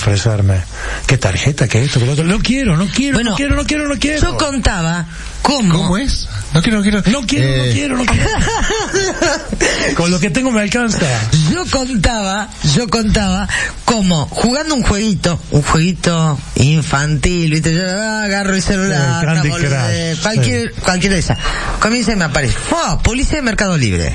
ofrecerme. ¿Qué tarjeta? ¿Qué esto? ¿Qué lo otro? No quiero. Bueno, no quiero. Yo contaba ¿Cómo es? No quiero. No quiero. Con lo que tengo me alcanza. Yo contaba como jugando un jueguito infantil, ¿viste? Yo agarro el celular, cualquier de esas. Comienza y me aparece, publicidad de Mercado Libre.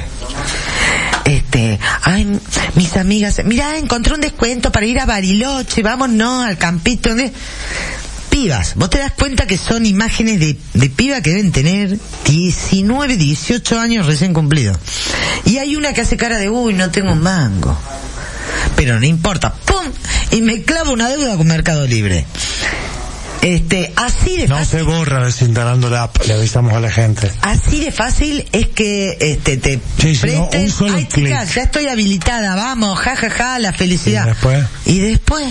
Ay, mis amigas, mirá, encontré un descuento para ir a Bariloche, vámonos al campito. Pibas, vos te das cuenta que son imágenes de pibas que deben tener 19, 18 años recién cumplidos. Y hay una que hace cara de, no tengo un mango. Pero no importa, ¡pum! Y me clavo una deuda con Mercado Libre. Así de fácil. No se borra desinstalando la app, le avisamos a la gente. Así de fácil es que te presten, un solo ay clic. chicas, ya estoy habilitada, vamos, jajaja, la felicidad. ¿Y después?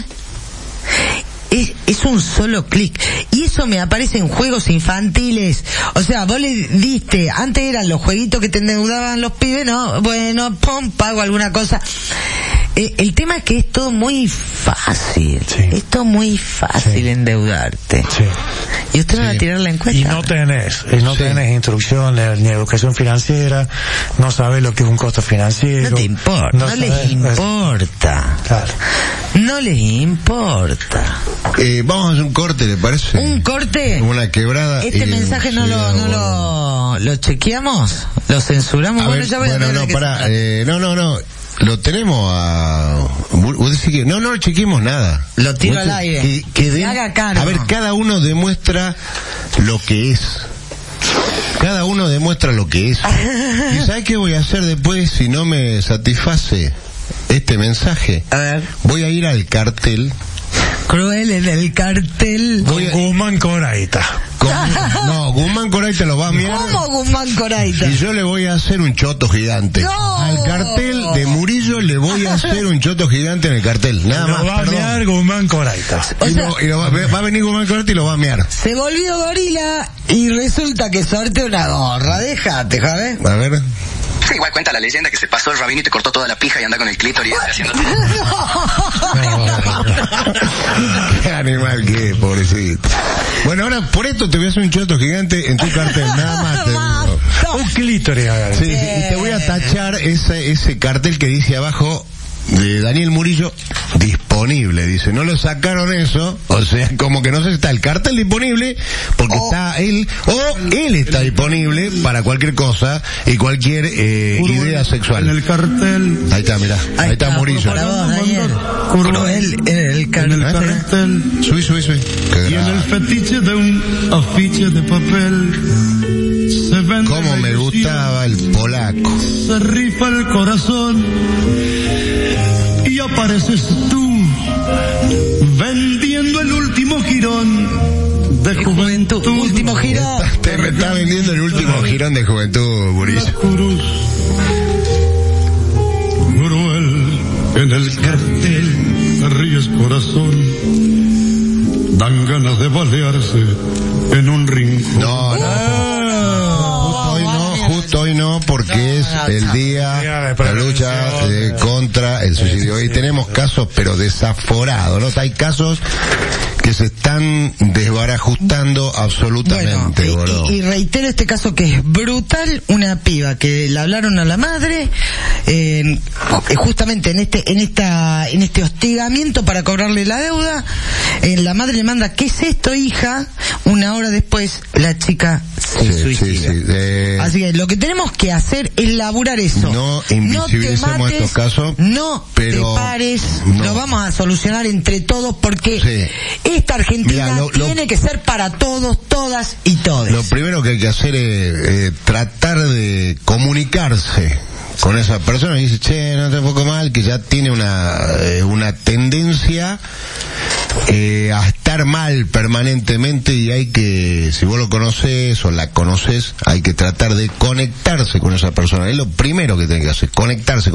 Es un solo clic. Y eso me aparece en juegos infantiles. O sea, vos le diste, antes eran los jueguitos que te endeudaban los pibes, ¿no? Bueno, pum, pago alguna cosa. El tema es que es todo muy fácil. Sí. Es todo muy fácil endeudarte. Sí. Y usted va a tirar la encuesta. Y no tenés instrucciones ni educación financiera, no sabés lo que es un costo financiero. No te importa, no les importa. Claro. No les importa. Vamos a hacer un corte, ¿le parece? ¿Un corte? Una quebrada. Mensaje no lo chequeamos, lo censuramos. A ver, no. Lo tenemos vos decís que no lo chequemos nada. Lo tiro al aire. Que haga cargo. A ver, cada uno demuestra lo que es. ¿Y sabes qué voy a hacer después si no me satisface este mensaje? A ver. Voy a ir al cartel. Cruel en el cartel. Guzmán Coraita. No, Guzmán Coraita lo va a mirar. ¿Cómo Guzmán Coraita? Y yo le voy a hacer un choto gigante. No. Al cartel de Murillo le voy a hacer un choto gigante en el cartel. Nada más. Lo va a mear Guzmán Coraita. Va a venir Guzmán Coraita y lo va a mear. Se volvió gorila y resulta que sortea una gorra. Déjate, ¿sabes? A ver. Igual cuenta la leyenda que se pasó el rabino y te cortó toda la pija y anda con el clítoris haciéndote. Qué animal que es, pobrecito. Bueno, ahora por esto te voy a hacer un choto gigante en tu cartel, nada más te digo. Un clítoris. Sí, y te voy a tachar ese cartel que dice abajo de Daniel Murillo, disponible, dice. No lo sacaron eso, o sea, como que no sé si está el cartel disponible, porque está él, o él está disponible para cualquier cosa y cualquier idea sexual. En el cartel. Ahí está, mirá, ahí está Murillo. Para vos, Daniel. Cruel en el cartel. Subí. Y en el fetiche de un afiche de papel se vende. Cómo me gustaba el polaco. Se rifa el corazón y apareces tú vendiendo el último jirón de juventud. Último jirón. Me está vendiendo el último jirón de juventud, Murillo. Cruel en el cartel, te ríes corazón, dan ganas de balearse en un rincón. No. Justo hoy no, porque es el día de la lucha contra el suicidio. Y tenemos casos, pero desaforados, ¿no? Hay casos que se están desbarajustando absolutamente. Bueno, y reitero este caso que es brutal. Una piba que le hablaron a la madre justamente en este hostigamiento para cobrarle la deuda. La madre le manda, ¿qué es esto, hija? Una hora después la chica se suicida. Así que lo que tenemos que hacer es laburar eso. No invisibilicemos estos casos. Pero te pares. Lo vamos a solucionar entre todos, porque esta Argentina tiene que ser para todos, todas y todes. Lo primero que hay que hacer es tratar de comunicarse con esa persona y dice, che, no te poco mal, que ya tiene una tendencia a estar estar mal permanentemente, y hay que, si vos lo conocés o la conocés, hay que tratar de conectarse con esa persona. Es lo primero que tenés que hacer, conectarse,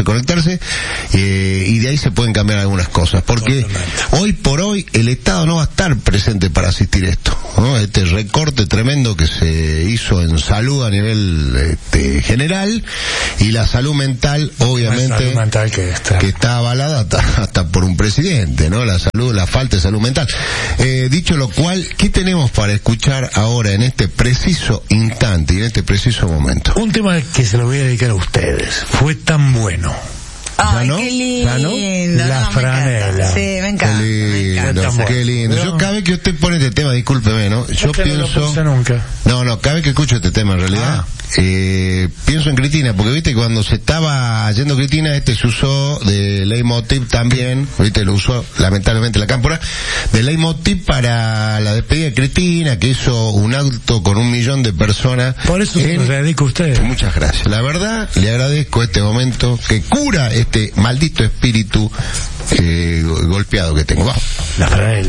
y de ahí se pueden cambiar algunas cosas, porque hoy por hoy el Estado no va a estar presente para asistir a esto, ¿no? Este recorte tremendo que se hizo en salud a nivel general, y la salud mental, obviamente, que está avalada hasta por un presidente, ¿no? La falta de salud mental. Dicho lo cual, ¿qué tenemos para escuchar ahora en este preciso instante y en este preciso momento? Un tema que se lo voy a dedicar a ustedes. Fue tan bueno. Ay, ¿no? qué lindo. La franela. Sí, me encanta. Qué lindo. Yo cada vez que usted pone este tema, discúlpeme, ¿no? Yo pienso... No, cada vez que escucho este tema, en realidad, pienso en Cristina, porque viste, cuando se estaba yendo Cristina, se usó de leitmotiv también, viste, lo usó lamentablemente la cámpora, de leitmotiv para la despedida de Cristina, que hizo un acto con 1 millón de personas. Por eso se lo dedico a usted. Muchas gracias. La verdad, le agradezco este momento que cura este maldito espíritu golpeado que tengo. Vamos. La franela.